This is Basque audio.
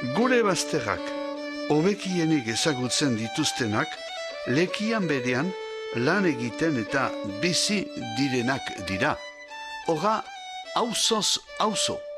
Gure bazterrak, hobekienik ezagutzen dituztenak, lekian berean lan egiten eta bizi direnak dira. Hora, auzoz auzo.